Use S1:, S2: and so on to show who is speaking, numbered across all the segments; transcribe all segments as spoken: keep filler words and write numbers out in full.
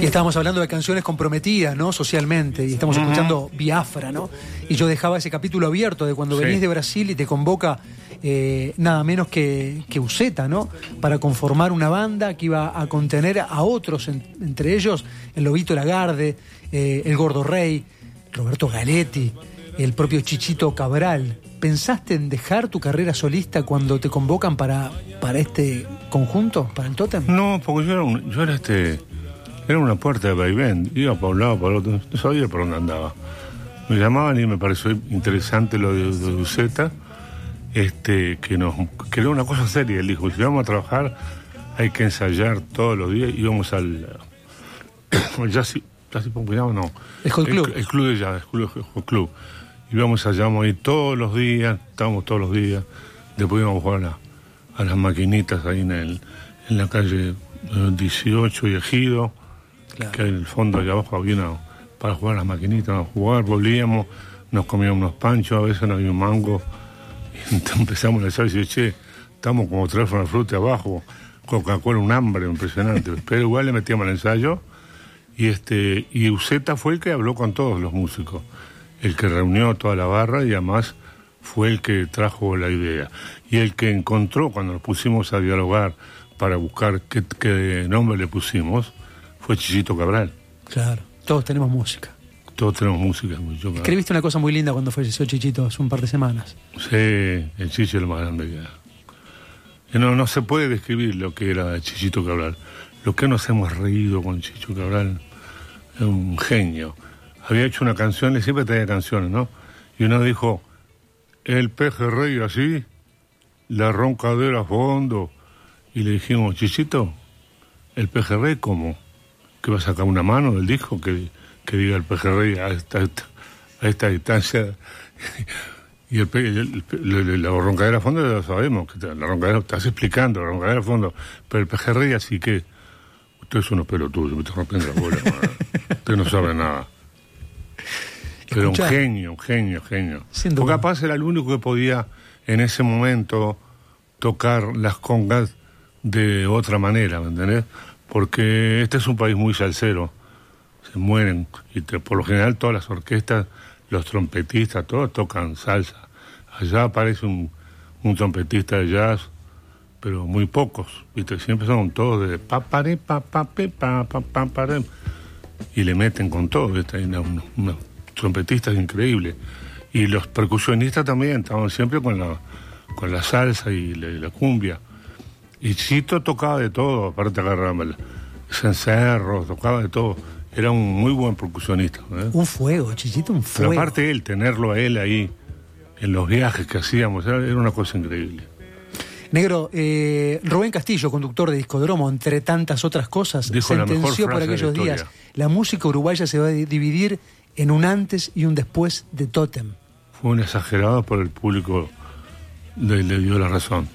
S1: Y estábamos hablando de canciones comprometidas, ¿no? Socialmente, y estamos uh-huh. escuchando Biafra, ¿no? Y yo dejaba ese capítulo abierto de cuando sí. venís de Brasil y te convoca eh, nada menos que, que Uceta, ¿no? Para conformar una banda que iba a contener a otros, en, entre ellos el Lobito Lagarde, eh, el Gordo Rey, Roberto Galetti, el propio Chichito Cabral. ¿Pensaste en dejar tu carrera solista cuando te convocan para, para este conjunto, para el Tótem?
S2: No, porque yo era, un, yo era este... Era una puerta de vaivén, iba para un lado, para el otro, no sabía por dónde andaba. Me llamaban y me pareció interesante lo de, de Uceta, este, que, nos, que era una cosa seria. Él dijo, si vamos a trabajar hay que ensayar todos los días. Íbamos al... el Jazz, Jazz Pompidou, no.
S1: El Hot Club.
S2: El, el club de jazz, el club, el Hot Club. Íbamos allá, íbamos ahí todos los días, estábamos todos los días. Después íbamos a jugar a, la, a las maquinitas ahí en, el, en la calle dieciocho y Ejido. Claro. Que en el fondo allá abajo había una, para jugar a las maquinitas, a jugar, volvíamos, nos comíamos unos panchos, a veces no había un mango, y empezamos a echar y decir, che, estamos como teléfono de fruta abajo, Coca-Cola, un hambre impresionante, pero igual le metíamos el ensayo, y este y Uceta fue el que habló con todos los músicos, el que reunió toda la barra y además fue el que trajo la idea, y el que encontró cuando nos pusimos a dialogar para buscar qué, qué nombre le pusimos, fue Chichito Cabral.
S1: Claro, todos tenemos música.
S2: Todos tenemos música. Yo,
S1: Escribiste una cosa muy linda cuando falleció Chichito hace un par de semanas.
S2: Sí, el Chichi es lo más grande que era. No, no se puede describir lo que era Chichito Cabral. Lo que nos hemos reído con Chichito Cabral es un genio. Había hecho una canción, él siempre traía canciones, ¿no? Y uno dijo, el pejerrey así, la roncadera a fondo. Y le dijimos, Chichito, el pejerrey, ¿cómo? Que va a sacar una mano del disco que, que diga el pejerrey a esta, a esta distancia. Y el, el, el, la roncadera a fondo ya lo sabemos, que la roncadera, estás explicando, la roncadera a fondo, pero el pejerrey así que, usted es unos pelotudos, me está rompiendo la bola, usted no sabe nada. Pero un genio, un genio, genio. Porque capaz era el único que podía en ese momento tocar las congas de otra manera, ¿me entendés? Porque este es un país muy salsero, se mueren, y te, por lo general todas las orquestas, los trompetistas, todos tocan salsa. Allá aparece un, un trompetista de jazz, pero muy pocos, ¿viste? Siempre son todos de pa pare, pa pa pe, pa pa pa pare, y le meten con todo, ¿viste? Hay unos, unos trompetistas increíbles. Y los percusionistas también, estaban siempre con la, con la salsa y la, y la cumbia. Y Chito tocaba de todo, aparte agarraba cencerros, tocaba de todo. Era un muy buen percusionista, ¿eh?
S1: Un fuego, Chichito, un fuego.
S2: Pero aparte él, tenerlo a él ahí, en los viajes que hacíamos, era, era una cosa increíble.
S1: Negro, eh, Rubén Castillo, conductor de Discodromo, entre tantas otras cosas,
S2: dijo
S1: sentenció por aquellos
S2: la
S1: días, la música uruguaya se va a dividir en un antes y un después de Tótem.
S2: Fue un exagerado, pero el público le, le dio la razón.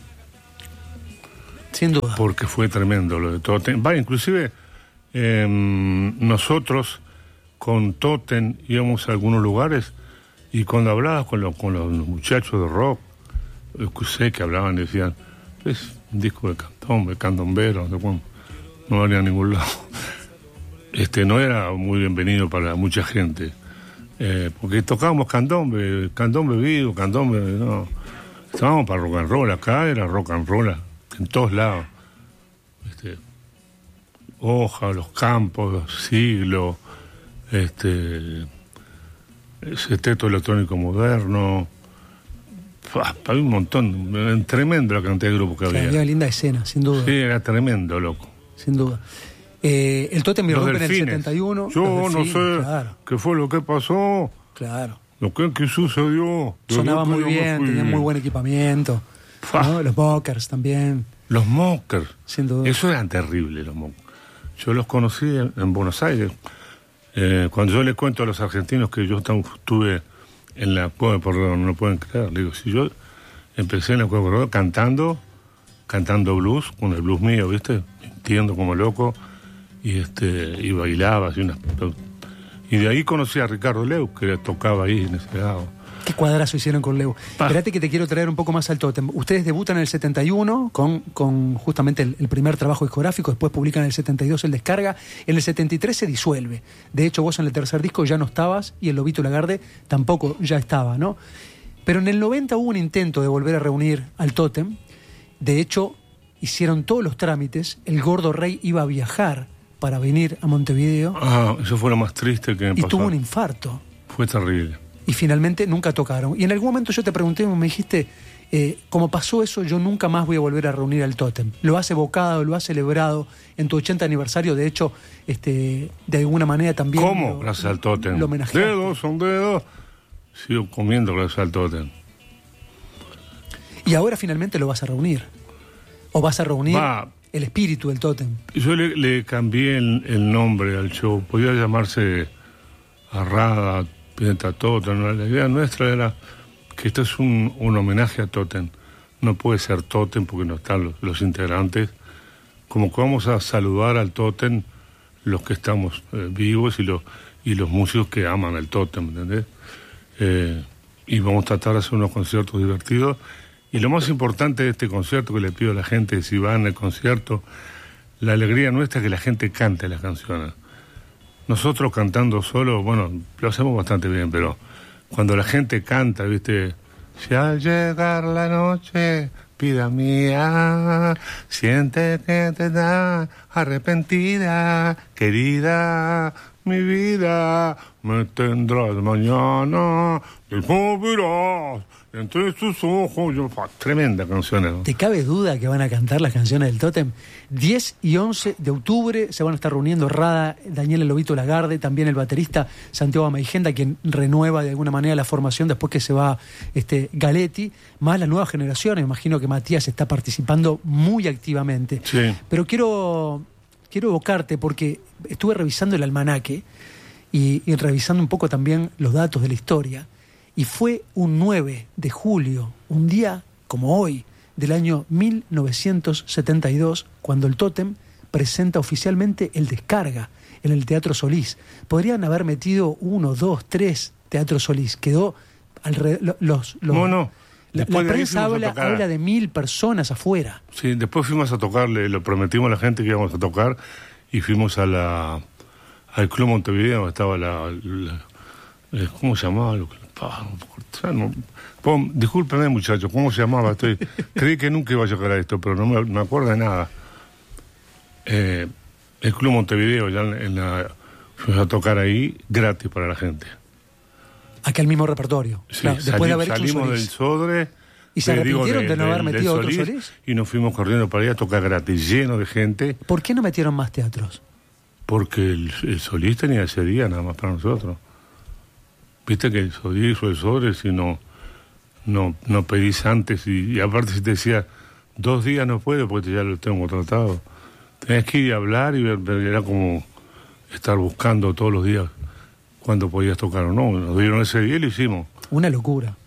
S1: Sin duda.
S2: Porque fue tremendo lo de Tótem. Va, inclusive eh, nosotros con Tótem íbamos a algunos lugares y cuando hablabas con, lo, con los muchachos de rock, escuché que hablaban y decían, es un disco de candombe, candombero, no, no venía a ningún lado. Este, no era muy bienvenido para mucha gente, eh, porque tocábamos candombe, candombe vivo, candombe, no. Estábamos para rock and roll, acá era rock and roll en todos lados. Este, Hoja, Los Campos, Siglo, este, ese teto electrónico moderno. Había un montón, era tremendo la cantidad de grupos que había.
S1: Había una linda escena, sin duda.
S2: Sí, era tremendo, loco.
S1: Sin duda. Eh, el Tótem me rompe en el setenta y uno.
S2: Yo no sé claro. qué fue lo que pasó.
S1: Claro.
S2: Lo que, que sucedió.
S1: Sonaba muy bien, tenía muy buen equipamiento. ¿No? Los Mockers también.
S2: Los Mockers.
S1: Sin duda.
S2: Eso eran terribles, los Mockers. Yo los conocí en, en Buenos Aires. Eh, cuando yo les cuento a los argentinos que yo estuve en la Cueva de Porredón, no lo pueden creer. Le digo, si yo empecé en la Cueva de Porredón cantando, cantando blues, con el blues mío, ¿viste? Mintiendo como loco, y este y bailaba así unas... Y de ahí conocí a Ricardo Leu, que tocaba ahí en ese lado.
S1: Qué cuadrazo hicieron con Leo.
S2: Pa.
S1: Espérate que te quiero traer un poco más al tótem. Ustedes debutan en el setenta y uno con, con justamente el, el primer trabajo discográfico, después publican en el setenta y dos el Descarga, en el setenta y tres se disuelve. De hecho, vos en el tercer disco ya no estabas y el Lobito Lagarde tampoco ya estaba, ¿no? Pero en el noventa hubo un intento de volver a reunir al tótem. De hecho, hicieron todos los trámites. El Gordo Rey iba a viajar para venir a Montevideo.
S2: Ah, eso fue lo más triste que me
S1: y
S2: pasó.
S1: tuvo un infarto.
S2: Fue terrible.
S1: Y finalmente nunca tocaron. Y en algún momento yo te pregunté, me dijiste, eh, como pasó eso, yo nunca más voy a volver a reunir al tótem. Lo has evocado, lo has celebrado en tu ochenta aniversario. De hecho, este, de alguna manera también...
S2: ¿Cómo?
S1: Lo,
S2: gracias al tótem.
S1: Lo homenajeaste.
S2: Dedos son dedos. Sigo comiendo gracias al tótem.
S1: Y ahora finalmente lo vas a reunir. O vas a reunir
S2: Va.
S1: el espíritu del tótem.
S2: Yo le, le cambié el, el nombre al show. Podía llamarse Arrada, Pineta Tótem. La idea nuestra era que esto es un, un homenaje a Tótem. No puede ser Tótem porque no están los, los integrantes. Como que vamos a saludar al Tótem los que estamos eh, vivos y los, y los músicos que aman al Tótem, ¿entendés? Eh, y vamos a tratar de hacer unos conciertos divertidos. Y lo más importante de este concierto que le pido a la gente, si van al concierto, la alegría nuestra es que la gente cante las canciones. Nosotros cantando solo, bueno, lo hacemos bastante bien, pero cuando la gente canta, ¿viste? Si al llegar la noche, vida mía, siente que te da arrepentida, querida, mi vida, me tendrás mañana, descubrirás entre sus ojos. Yo, tremenda canción, ¿no?
S1: ¿Te cabe duda que van a cantar las canciones del tótem? diez y once de octubre se van a estar reuniendo Rada, Daniel El Lobito Lagarde, también el baterista Santiago Amaigenda, quien renueva de alguna manera la formación después que se va este, Galetti, más la nueva generación. Me imagino que Matías está participando muy activamente.
S2: Sí.
S1: Pero quiero, quiero evocarte porque estuve revisando el almanaque y, y revisando un poco también los datos de la historia. Y fue un nueve de julio, un día como hoy, del año mil novecientos setenta y dos, cuando el tótem presenta oficialmente el Descarga en el Teatro Solís. Podrían haber metido uno, dos, tres Teatro Solís. Quedó alrededor... Los, los,
S2: no, no.
S1: La, la prensa habla, habla de mil personas afuera.
S2: Sí, después fuimos a tocar, le lo prometimos a la gente que íbamos a tocar, y fuimos a la al Club Montevideo, donde estaba la... la ¿cómo se llamaba? No, no, discúlpeme, muchachos, ¿cómo se llamaba? Estoy, creí que nunca iba a llegar a esto, pero no me, me acuerdo de nada. Eh, el Club Montevideo, ya en, en la, fuimos a tocar ahí gratis para la gente.
S1: Aquel mismo repertorio.
S2: Sí,
S1: claro, después
S2: sali,
S1: de haber
S2: salimos
S1: hecho
S2: del Sodre.
S1: ¿Y se arrepintieron de, de no haber
S2: del,
S1: metido
S2: del
S1: otro
S2: Solís,
S1: Solís?
S2: Y nos fuimos corriendo para allá a tocar gratis, lleno de gente.
S1: ¿Por qué no metieron más teatros?
S2: Porque el, el Solís tenía ese día nada más para nosotros. Viste que el Solís o el Sodre, si no, no, no pedís antes, y, y aparte si te decía, dos días no puedo porque ya lo tengo tratado. Tenías que ir y hablar y ver, ver, era como estar buscando todos los días cuándo podías tocar o no. Nos dieron ese día y lo hicimos.
S1: Una locura.